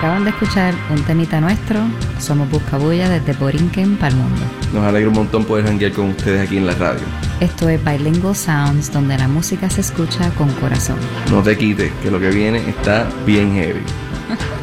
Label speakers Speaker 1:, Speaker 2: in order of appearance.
Speaker 1: Acaban de escuchar un temita nuestro. Somos Buscabulla desde Borinquen para el mundo.
Speaker 2: Nos alegra un montón poder janguear con ustedes aquí en la radio.
Speaker 1: Esto es Bilingual Sounds, donde la música se escucha con corazón.
Speaker 2: No te quites, que lo que viene está bien heavy.